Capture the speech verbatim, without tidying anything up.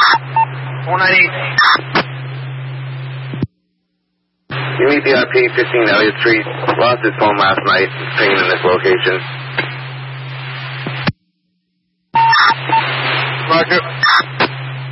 four nine eight. You meet the I P fifteen Elliott Street. Lost his phone last night. Pinging in this location. Roger.